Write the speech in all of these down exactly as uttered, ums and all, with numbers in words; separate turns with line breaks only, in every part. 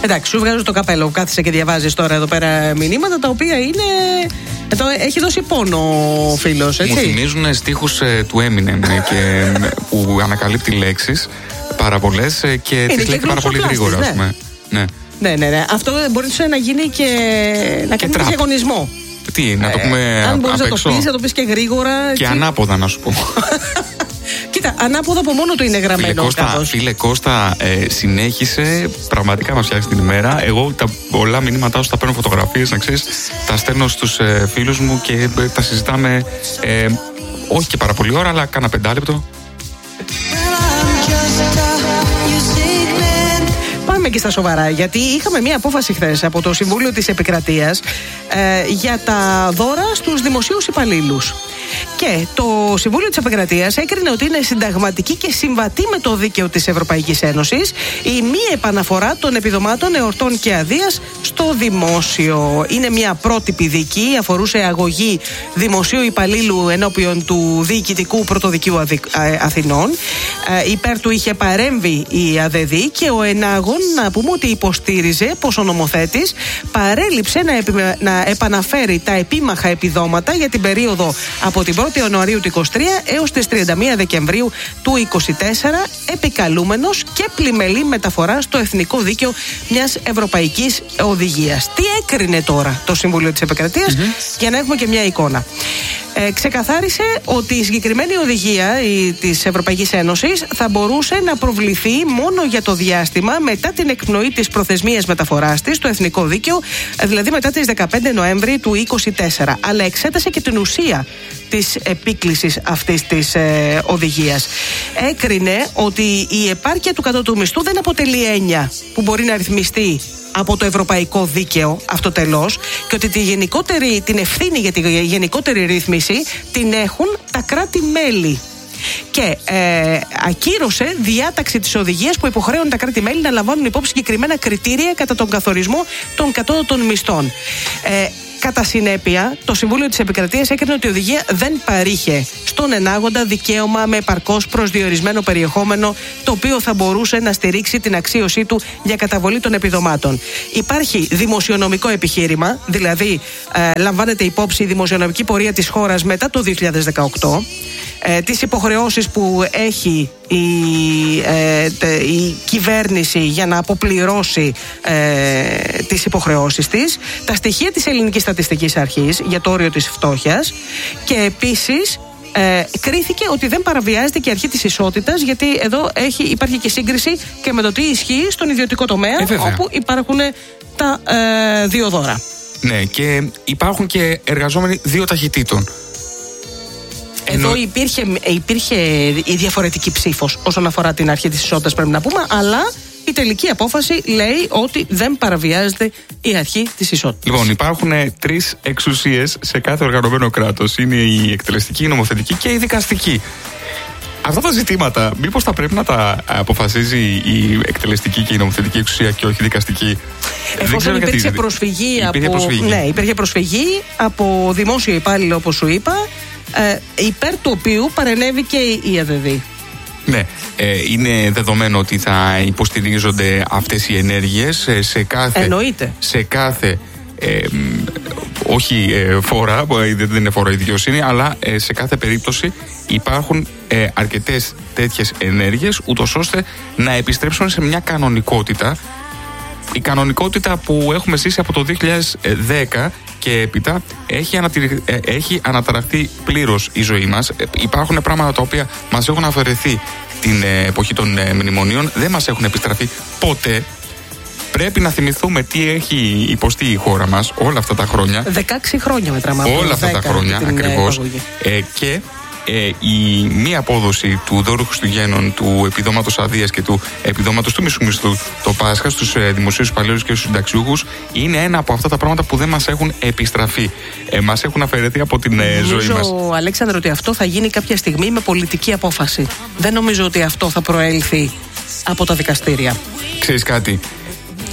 Εντάξει, σου βγάζω το καπέλο. Κάθισε και διαβάζει τώρα εδώ πέρα μηνύματα τα οποία είναι. Εδώ έχει δώσει πόνο ο φίλος, έτσι.
Μου θυμίζουν στίχους ε, του Eminem και, που ανακαλύπτει λέξεις πάρα πολλές και τις λέει πάρα πολύ γρήγορα, ναι. Ας πούμε. Ναι.
Ναι, ναι, ναι. Αυτό μπορεί να γίνει και να κάνει και διαγωνισμό.
Τι, να το πούμε
ε, αν μπορείς να το πεις, να το πεις και γρήγορα.
Και, και ανάποδα, να σου πω.
Κοίτα, ανάποδα από μόνο του είναι γραμμένο.
Φίλε Κώστα, φίλε Κώστα ε, συνέχισε, πραγματικά μας φτιάξει την ημέρα. Εγώ τα πολλά μηνύματά σου τα παίρνω φωτογραφίες, να ξέρεις, τα στέλνω στους ε, φίλους μου και ε, τα συζητάμε ε, όχι και πάρα πολύ ώρα, αλλά κάνα πεντάλεπτο.
Πάμε και στα σοβαρά, γιατί είχαμε μία απόφαση χθες από το Συμβούλιο της Επικρατείας ε, για τα δώρα στους δημοσίους υπαλλήλους. Και το Συμβούλιο της Επικρατείας έκρινε ότι είναι συνταγματική και συμβατή με το δίκαιο της Ευρωπαϊκής Ένωσης η μη επαναφορά των επιδομάτων εορτών και αδείας στο δημόσιο. Είναι μια πρότυπη δίκη, αφορούσε αγωγή δημοσίου υπαλλήλου ενώπιον του Διοικητικού Πρωτοδικείου Αθηνών. Ε, υπέρ του είχε παρέμβει η ΑΔΕΔΗ και ο ενάγων, να πούμε ότι υποστήριζε πως ο νομοθέτης παρέλειψε να, επι, να επαναφέρει τα επίμαχα επιδόματα για την περίοδο από την πρώτη Ιανουαρίου του είκοσι τρία έως τις τριάντα μία Δεκεμβρίου του είκοσι τέσσερα, επικαλούμενος και πλημελή μεταφορά στο εθνικό δίκαιο μιας ευρωπαϊκής οδηγίας. Τι έκρινε τώρα το Συμβούλιο της Επικρατείας, mm-hmm. για να έχουμε και μια εικόνα. Ε, ξεκαθάρισε ότι η συγκεκριμένη οδηγία η, της Ευρωπαϊκής Ένωσης θα μπορούσε να προβληθεί μόνο για το διάστημα μετά την εκπνοή της προθεσμίας μεταφοράς της στο εθνικό δίκαιο, δηλαδή μετά τις δεκαπέντε Νοέμβρη του είκοσι τέσσερα. Αλλά εξέτασε και την ουσία της επίκλησης αυτής της ε, οδηγίας. Έκρινε ότι η επάρκεια του κατώτατου μισθού δεν αποτελεί έννοια που μπορεί να ρυθμιστεί από το ευρωπαϊκό δίκαιο αυτοτελώς και ότι τη γενικότερη, την ευθύνη για τη γενικότερη ρύθμιση την έχουν τα κράτη-μέλη. Και ε, ακύρωσε διάταξη της οδηγίας που υποχρέωνε τα κράτη-μέλη να λαμβάνουν υπόψη συγκεκριμένα κριτήρια κατά τον καθορισμό των κατώτατων μισθών. Ε, Κατά συνέπεια, το Συμβούλιο της Επικρατείας έκρινε ότι η οδηγία δεν παρήχε στον ενάγοντα δικαίωμα με επαρκώς προσδιορισμένο περιεχόμενο, το οποίο θα μπορούσε να στηρίξει την αξίωσή του για καταβολή των επιδομάτων. Υπάρχει δημοσιονομικό επιχείρημα, δηλαδή ε, λαμβάνεται υπόψη η δημοσιονομική πορεία της χώρας μετά το δύο χιλιάδες δεκαοκτώ, ε, τις υποχρεώσεις που έχει η, ε, τε, η κυβέρνηση για να αποπληρώσει ε, τις υποχρεώσεις της, τα στοιχεία της Ελληνικής Στατιστικής Αρχής για το όριο της φτώχειας και επίσης ε, κρίθηκε ότι δεν παραβιάζεται και η αρχή της ισότητας, γιατί εδώ έχει, υπάρχει και σύγκριση και με το τι ισχύει στον ιδιωτικό τομέα, ε, όπου υπάρχουν τα ε, δύο δώρα.
Ναι, και υπάρχουν και εργαζόμενοι δύο ταχυτήτων.
Εδώ Εννο... υπήρχε, υπήρχε η διαφορετική ψήφος όσον αφορά την αρχή της ισότητας, πρέπει να πούμε, αλλά η τελική απόφαση λέει ότι δεν παραβιάζεται η αρχή της ισότητας.
Λοιπόν, υπάρχουν τρεις εξουσίες σε κάθε οργανωμένο κράτος. Είναι η εκτελεστική, η νομοθετική και η δικαστική. Αυτά τα ζητήματα, μήπως θα πρέπει να τα αποφασίζει η εκτελεστική και η νομοθετική εξουσία και όχι η δικαστική?
Εφόσον υπήρξε γιατί... προσφυγή, υπήρχε από... προσφυγή. Ναι, υπήρχε προσφυγή από δημόσιο υπάλληλο, όπως σου είπα, ε, υπέρ του οποίου παρενέβη και η ΑΔΕΔΗ.
Ναι, ε, είναι δεδομένο ότι θα υποστηρίζονται αυτές οι ενέργειες σε κάθε...
Εννοείται.
Σε κάθε... Ε, όχι ε, φορά, δεν είναι φορά η δικαιοσύνη, αλλά ε, σε κάθε περίπτωση υπάρχουν ε, αρκετές τέτοιες ενέργειες, ούτως ώστε να επιστρέψουν σε μια κανονικότητα. Η κανονικότητα που έχουμε ζήσει από το δύο χιλιάδες δέκα και έπειτα έχει, ανατηρη, ε, έχει αναταραχθεί πλήρως η ζωή μας. Ε, υπάρχουν πράγματα τα οποία μας έχουν αφαιρεθεί την ε, εποχή των ε, μνημονίων, δεν μας έχουν επιστραφεί ποτέ. Πρέπει να θυμηθούμε τι έχει υποστεί η χώρα μας όλα αυτά τα χρόνια.
δεκαέξι χρόνια μετράμε.
Όλα αυτά τα χρόνια ακριβώς. Ε, και ε, η μη απόδοση του δώρου Χριστουγέννων, του επιδόματος αδείας και του επιδόματος του μισού μισθού το Πάσχα στους ε, δημοσίους υπαλλήλους και στους συνταξιούχους είναι ένα από αυτά τα πράγματα που δεν μας έχουν επιστραφεί. Ε, μας έχουν αφαιρεθεί από την ε, ζωή μας.
Νομίζω, Αλέξανδρο, ότι αυτό θα γίνει κάποια στιγμή με πολιτική απόφαση. Δεν νομίζω ότι αυτό θα προέλθει από τα δικαστήρια.
Ξέρεις κάτι?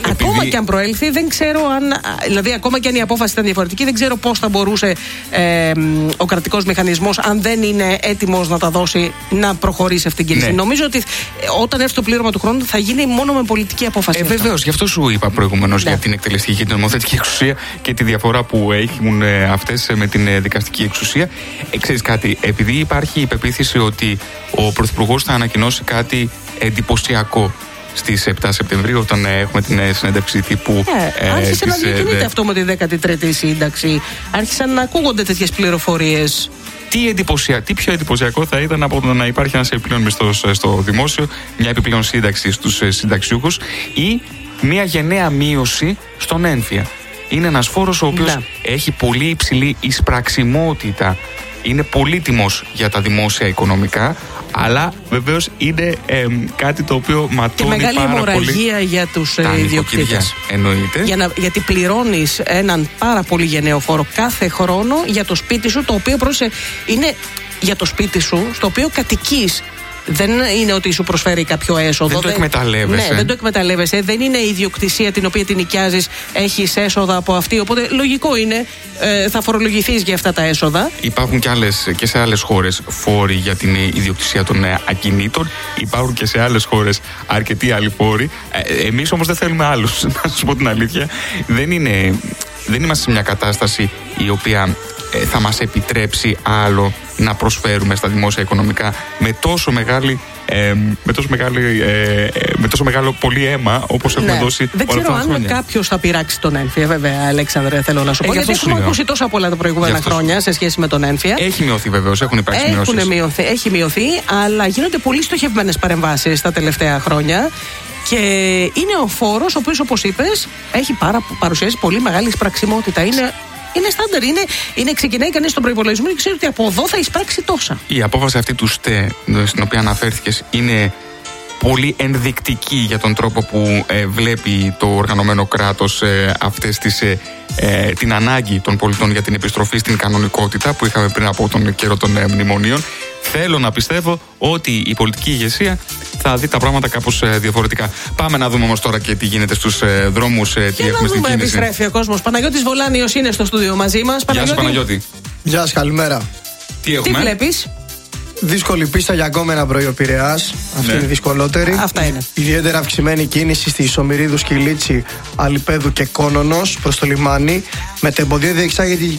Ακόμα
επειδή...
και αν προέλθει, δεν ξέρω αν. Δηλαδή, ακόμα και αν η απόφαση ήταν διαφορετική, δεν ξέρω πώς θα μπορούσε ε, ο κρατικός μηχανισμός, αν δεν είναι έτοιμος να τα δώσει, να προχωρήσει αυτήν την κίνηση. Ναι. Νομίζω ότι όταν έρθει το πλήρωμα του χρόνου θα γίνει μόνο με πολιτική απόφαση.
Ε, Βεβαίως, γι' αυτό σου είπα προηγουμένως, ναι, για την εκτελεστική και την νομοθετική εξουσία και τη διαφορά που έχουν ε, αυτές με την ε, δικαστική εξουσία. Ε, ξέρεις κάτι, επειδή υπάρχει η πεποίθηση ότι ο Πρωθυπουργός θα ανακοινώσει κάτι εντυπωσιακό στις επτά Σεπτεμβρίου, όταν ε, έχουμε την ε, συνέντευξη τύπου.
Ε, ε, άρχισε να διακινείται ε, αυτό με τη δέκατη τρίτη σύνταξη. Άρχισαν να ακούγονται τέτοιες πληροφορίες.
Τι, εντυπωσια... Τι πιο εντυπωσιακό θα ήταν από το να υπάρχει ένας επιπλέον μισθός στο δημόσιο, μια επιπλέον σύνταξη στους συνταξιούχους ή μια γενναία μείωση στον ένφια. Είναι ένας φόρος ο οποίος, ναι, έχει πολύ υψηλή εισπραξιμότητα. Είναι πολύτιμος για τα δημόσια οικονομικά, αλλά βεβαίως είναι ε, κάτι το οποίο ματώνει πάρα πολύ. Και μεγάλη αιμορραγία
για τους ε, ιδιοκτήτες.
Εννοείται.
Για να, γιατί πληρώνεις έναν πάρα πολύ γενναίο φόρο κάθε χρόνο για το σπίτι σου, το οποίο πρόσεχε, είναι για το σπίτι σου, στο οποίο κατοικείς. Δεν είναι ότι σου προσφέρει κάποιο έσοδο.
Δεν το εκμεταλλεύεσαι.
Ναι, δεν το εκμεταλλεύεσαι. Δεν είναι η ιδιοκτησία την οποία την νοικιάζεις, έχεις έσοδα από αυτή. Οπότε λογικό είναι, ε, θα φορολογηθείς για αυτά τα έσοδα.
Υπάρχουν και, άλλες, και σε άλλες χώρες φόροι για την ιδιοκτησία των ακινήτων. Υπάρχουν και σε άλλες χώρες αρκετοί άλλοι φόροι. Ε, εμείς όμως δεν θέλουμε άλλους. Να σου πω την αλήθεια. Δεν, είναι, δεν είμαστε σε μια κατάσταση η οποία ε, θα μας επιτρέψει άλλο να προσφέρουμε στα δημόσια οικονομικά με τόσο μεγάλη, ε, με τόσο, μεγάλη, ε, με τόσο μεγάλο πολύ αίμα όπως έχουμε, ναι, δώσει
δεν
όλα αυτά τα χρόνια.
Δεν ξέρω αν κάποιος θα πειράξει τον ένφια, βέβαια, Αλέξανδρε, θέλω να σου πω.
Ε,
γιατί έχουμε ακούσει τόσα πολλά τα προηγούμενα χρόνια σε σχέση με τον ένφια.
Έχει μειωθεί βεβαίως, έχουν υπάρξει μειώσεις.
Μειωθεί, έχει μειωθεί, αλλά γίνονται πολύ στοχευμένες παρεμβάσεις τα τελευταία χρόνια. Και είναι ο φόρος, ο οποίος, όπως είπες, έχει πάρα, παρουσιάσει πολύ μεγάλη εισπραξιμότητα. Είναι. Είναι στάνταρ, είναι, είναι ξεκινάει κανείς στον προϋπολογισμό και ξέρει ότι από εδώ θα εισπράξει τόσα.
Η απόφαση αυτή του ΣΤΕ, στην οποία αναφέρθηκες, είναι πολύ ενδεικτική για τον τρόπο που ε, βλέπει το οργανωμένο κράτος ε, αυτές τις, ε, ε, την ανάγκη των πολιτών για την επιστροφή στην κανονικότητα που είχαμε πριν από τον καιρό των ε, μνημονίων. Θέλω να πιστεύω ότι η πολιτική ηγεσία θα δει τα πράγματα κάπως ε, διαφορετικά. Πάμε να δούμε όμως τώρα και τι γίνεται στους ε, δρόμους, ε, τι έχουμε στην κίνηση.
Και να δούμε, επιστρέφει ο κόσμος. Παναγιώτης Βολάνιος είναι στο στούντιο μαζί μας.
Γεια σου, Παναγιώτη.
Γεια σας, καλημέρα.
Τι έχουμε?
Τι βλέπεις?
Δύσκολη πίστα για γκόμενα πρωί ο Πειραιάς. Αυτή, ναι, είναι η δυσκολότερη.
Αυτά είναι.
Ιδιαίτερα αυξημένη κίνηση στη Ισομυρίδου, Σκυλίτσι, Αλιπέδου και Κόνονος προς το λιμάνι. Με τα εμποδία διεξάγεται